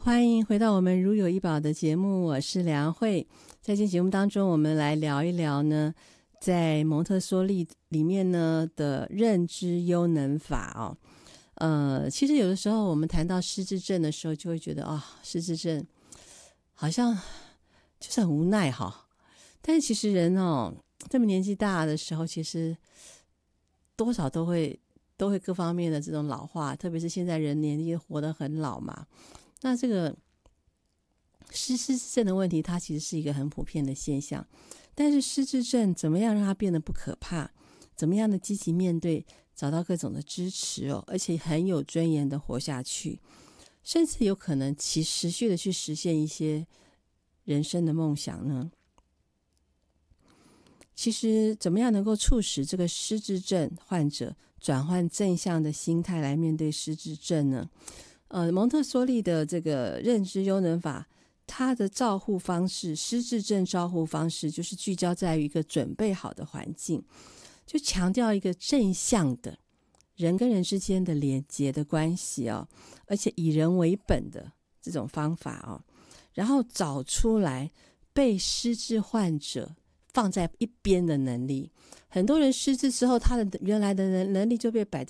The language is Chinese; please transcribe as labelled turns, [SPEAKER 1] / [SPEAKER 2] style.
[SPEAKER 1] 欢迎回到我们如有一宝的节目，我是梁慧。在今天节目当中，我们来聊一聊呢，在蒙特梭利里面呢的认知优能法其实有的时候我们谈到失智症的时候，就会觉得失智症好像就是很无奈哈。但是其实人这么年纪大的时候，其实多少都会各方面的这种老化，特别是现在人年纪活得很老嘛。那这个失智症的问题，它其实是一个很普遍的现象。但是失智症怎么样让它变得不可怕？怎么样的积极面对，找到各种的支持而且很有尊严的活下去，甚至有可能持续的去实现一些人生的梦想呢？其实怎么样能够促使这个失智症患者转换正向的心态来面对失智症呢？蒙特梭利的这个认知优能法，它的照护方式，失智症照护方式就是聚焦在于一个准备好的环境，就强调一个正向的人跟人之间的连结的关系而且以人为本的这种方法然后找出来被失智患者放在一边的能力。很多人失智之后，他的原来的能力就被摆